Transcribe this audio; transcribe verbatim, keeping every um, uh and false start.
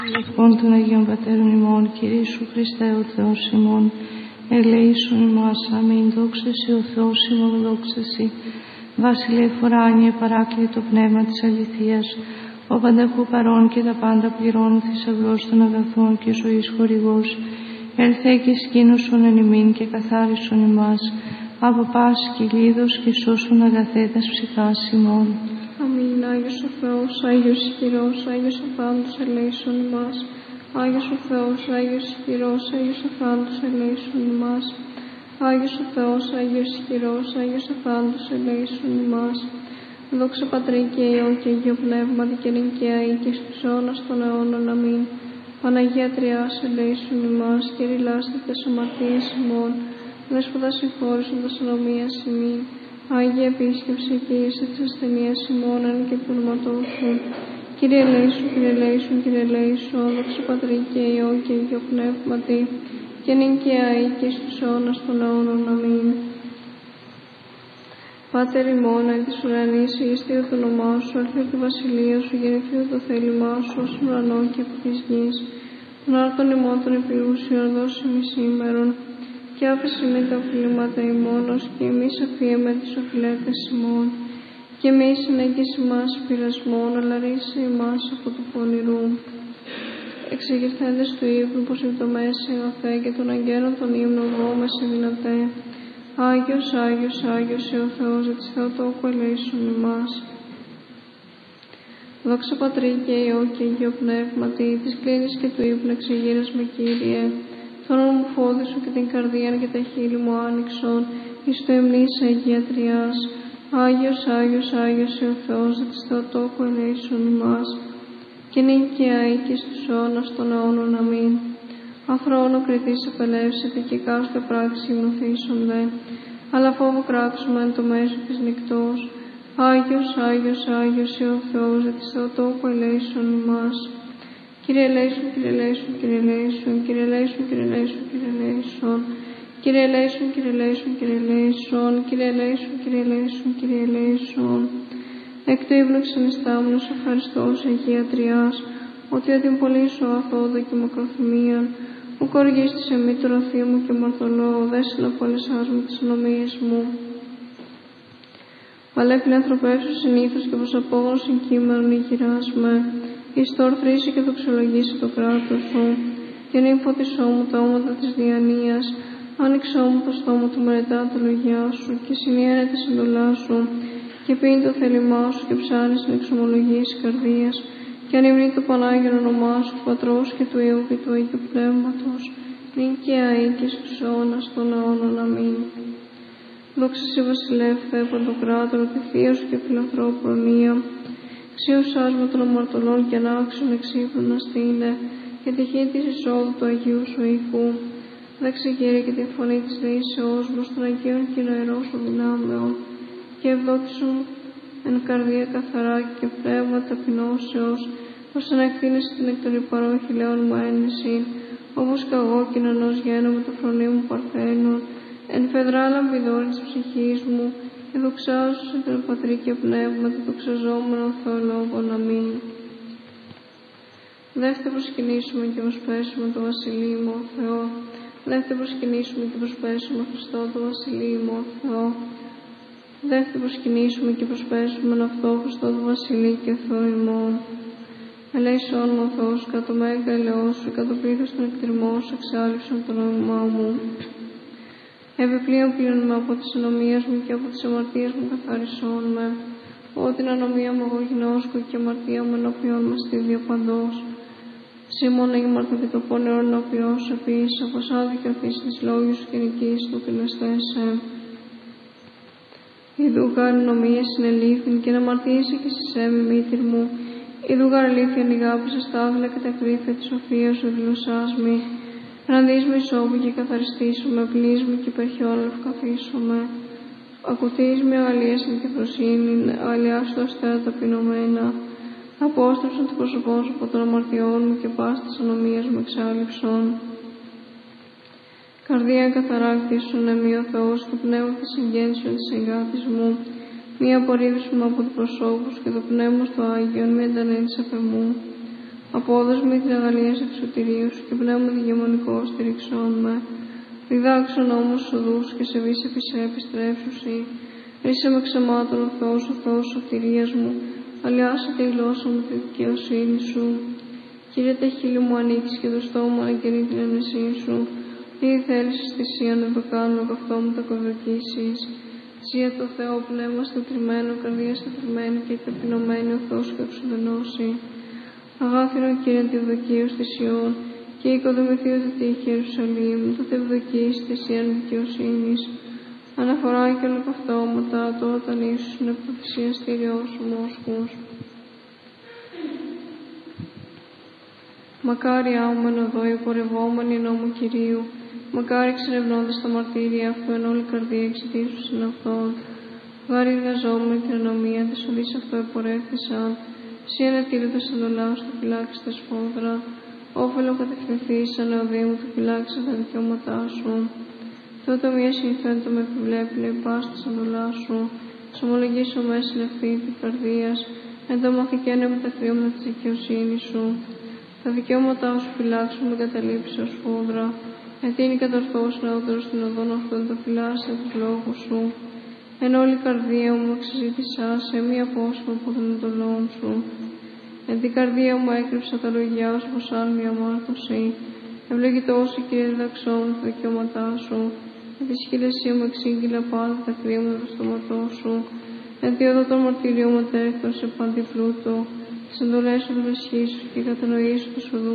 Ευχών των Αγίων Πατέρων ημών, Κύριε Ιησού Χριστέ ο Θεός ημών, ελέησον ημάς. Αμήν. Δόξα Συ ο Θεός ημών, δόξα Συ. Βασιλεύ ουράνιε, παράκλητο πνεύμα της αληθείας, ο πανταχού παρών και τα πάντα πληρών, θησαυρός των αγαθών και ζωής χορηγός, ελθέ και σκήνωσον εν ημίν και καθάρισον ημάς, από πάσης κυλίδος και σώσον αγαθέτας ψυχάς ημών. Αμήν. Άγιος ο Θεός, Άγιος ισχυρός, Άγιος ο θάνατος, ελέησον ημάς. Άγιος ο Θεός, Άγιος ισχυρός, Άγιος ο θάνατος, ελέησον ημάς. Άγιος ο Θεός, Άγιος ισχυρός, Άγιος ο θάνατος, ελέησον ημάς. Δόξα Πατρί και Υιό και Αγίο Πνεύματι και νυν και αεί και στους αιώνας των αιώνων. Αμήν. Παναγία Τριάς, ελέησον ημάς. Κύριε λάστε τες αμαρτίες ημών, Δέσποτα συγχώρησον τας ανομίας ημίν. Άγιε επίσκεψη και ίσε της ασθενείας ημών εν και πνευματώσου. Κύριε ελέησον, Κύριε ελέησον, Κύριε ελέησον. Δόξα Πατρί και Υιό και Αγίο Πνεύματι και νυν και αεί και στους αιώνας των αιώνων. Αμήν. Πάτερ ημών εν της ουρανής, ηγεστείο το όνομά σου, έλθει τη βασιλεία σου, γεννηθείτε το θέλημά σου, ως ουρανό και από της γης. Τον άρτον ημών των επιούσιων δώσει μη σήμερον, και άφησε με τα οφειλήματα ημών, ως και εμείς αφίεμε τις οφειλέτες ημών. Και μη συνέγγισε ημάς πειρασμών, αλλά ρίσε ημάς από του πονηρού. Εξεγερθέντες του ύπνου, πως υπτομέσαι αγαθέ, και των αγγέλων των ύμνων βόμεσαι δυνατέ. Άγιος, Άγιος, Άγιος, ο Θεός, δι' της Θεοτόκου ελέησον ημάς. Δόξα Πατρί και Υιό και Αγίο Πνεύματι, της κλίνης και του ύπνου εξεγείρες με, Κύριε. Το όνομα μου φώδησου και την καρδία και τα χείλη μου άνοιξον, εις το εμνής Αγία Τριάς. Άγιος, Άγιος, Άγιος, ο Θεός, δι' της Θεοτόκου ελέησον ημάς. Και νυν και αεί και στους αιώνας των αιώνων. Αμήν. Αχρόνο κριτής απελεύσεται και κάστο πράξη υμνοθήσονται, αλλά φόβο κράξουμε εν το μέσο της νυκτός. Άγιος, Άγιος, Άγιος, ο Θεός, δι' της Θεοτόκου ελέησον ημάς. Κύριε ελέησον, Κύριε ελέησον, Κύριε ελέησον, Κύριε ελέησον, Κύριε ελέησον, Κύριε ελέησον, Κύριε ελέησον, Κύριε ελέησον, Κύριε ελέησον, Κύριε ελέησον, Κύριε ελέησον, Κύριε ελέησον. Εκ του ύπνου ξενιστάμενος ευχαριστώς, Αγία Τριάς, ότι την πολύ σου αθώδα και μακροθυμίαν, μου κοργίστης εμεί το ρωθή μου και μορθολό, δέσαι να πολυσάς μου τις ανομίες μου. Παλεύει ανθρωπεύσου συνήθως και προς απόγονο συγκείμενον ηγυράς με, εις το ορθρήσει και δοξολογήσει το κράτος σου, και νυν φωτισό μου τα όματα της διανοίας, άνοιξό μου το στόμα του μερετά τα λογιά σου, και συνιέρε τη συντολά σου, και πίνει το θέλημά σου, και ψάνει στην εξομολογία της καρδίας, και ανυμνεί το Πανάγιον όνομά σου, του Πατρός και του Υιού και του Αγίου Πνεύματος, νυν και αεί και στους αιώνας των αιώνων. Αμήν. Δόξα Συ Βασιλεύ Θεέ Παντοκράτορο, τη θεία σου και φιλανθρώπου προνοία, ξίωσάς με των αμαρτωλών και ανάξιον εξύπνων να στείλε, και τυχή της εισόδου του Αγίου σου οίκου. Δέξε Κύριε και τη φωνή της δεήσεώς μας των Αγίων και νοερών σου δυνάμεων, και ευδόξου εν καρδία καθαρά και πνεύμα ταπεινώσεως, ώστε να εκτείνεσαι την εκ των υπαρόχη λέων μου ένεση, όπως κι εγώ κοινωνός γένω με το φρονί μου παρθένων, εν φεδρά λαμπιδόρη της ψυχής μου, και δοξάζω σε τον Πατρί και Πνεύμα, το δοξαζόμενο Θεολόγων. Αμήν. Δεύτε προσκυνήσουμε και προσπέσουμε το Βασιλείο ο Θεό. Δεύτε προσκυνήσουμε και προσπέσουμε Χριστό το Βασιλείο ο Θεό. Δεύτε προσκυνήσουμε και προσπέσουμε αυτό Χριστό το Βασιλεί και Θεό ημών. Ελέησον μου ο Θεός κατ' το μέγα ελαιός σου, κατ' το πλήθος των εκτριμών σου εξάλληψον το νόημά μου. Επιπλέον πλήρων με από τις ανομίες μου και από τις αμαρτίες μου καθαρισόν με. Ό την ανομία μου εγώ γινώσκω και η αμαρτία μου ενώπιον μας τη διαπαντός. Σήμων ήμαρτο και το πόνερο ενώπιον σου επίσης, όπως άδικο αφήσεις τις λόγιους σου και νικείς του και νεστέσαι. Ιδού γάρ νομίες συνελήφθην και να αμαρτήσει και στη σέμη μήτηρ μου. Ιδού γάρ αλήθεια νηγάπησα στάθλα και τα κρύφια της σοφίας σου δηλωσάς μη. Εναντίς με ισόβου και καθαριστήσουμε, πλείς με και υπερχιόν λευκαθίσουμε. Ακουτείς με αγαλίες με τη φροσύνη, αγαλιάς του αστέρα ταπεινωμένα. Απόστρεψον το πρόσωπό σου από των αμαρτιών μου και πας της ανομίας μου εξάλληψον. Καρδία καθαρά κτίσουν εμεί ο Θεός και πνεύμα της συγγένσεων της εγκάτης μου. Μία απορρίβηση μου από του προσώπου και το πνεύμα στο Άγιον, μη εντανέντης απ' εμού. Απόδοσμη την αγαλία εκ σωτηρίου σου και πνεύμα διγεμονικό στηριξών με. Διδάξον όμως οδούς και σε βise φυσέ επιστρέψουσι. Ρίσε με ξεμάτων ο Θεός, ο Θεός σωτηρίας μου. Αλλιάσε τη γλώσσα μου τη δικαιοσύνη σου. Κύριε, τα χείλη μου ανοίξει και το στόμα μου ανακαινεί την ενεσή σου. Τι θέλεις θυσία να το κάνω, από αυτό μου τα κοδοκίσεις. Ζία το Θεό, πνεύμα στατριμμένο, καρδία στατριμμένη και ταπεινωμένη, ο Θεός και εξουδενώσει. Αγάθινο Κύριε, τη ευδοκίου θυσιών και οικοδομηθείο το τύχη Ιερουσαλήμ, το ευδοκείς θυσίαν δικαιοσύνης. Αναφορά και όλα από αυτόματα, τώρα όταν ίσως είναι από το θυσιαστήριό σου μόσχους. Μακάρι άουμεν οδό υπορευόμενοι νόμου Κυρίου, μακάρι εξερευνώντας τα μαρτύρια αυτού εν όλη καρδία εξητήσου συν αυτόν. Γάρι εργαζόμενοι την ανομία της οδείς αυτό επορεύθησαν, σύ ανατήρητας εντολάς του φυλάξεις τα σφόδρα, όφελο κατευθυνθείς σαν οδοί μου του φυλάξεις τα δικαιώματά σου. Τότε μία συμφέροντο με επιβλέπει να υπάς της εντολάς σου, σ' ομολογήσω μέσα λευκή την καρδίας, εν το μαθηκένε με τα κρύωματα της δικαιοσύνης σου. Τα δικαιώματά σου φυλάξουν με καταλήψη ως φόδρα, γιατί είναι κατορθώς νεότερος στην οδόν αυτόν το φυλάσσια τους λόγους σου. Εν όλη η καρδία μου εξεζήτησα σε μία απόσχημα από τον εντολών σου. Εν την καρδία μου έκρυψα τα λόγια σου πως άλλη μια αμάρτωση. Ευλογητός η Κύριε διδαξών τα δικαιώματά σου. Εν τη σχήλεσία μου εξήγηλα πάντα τα κρύωματα του στόματός σου. Εν τη οδό των μαρτυριών μετέρχτων σε παντή πλούτο. Τις εντολές σου του σου και κατανοείς του οδού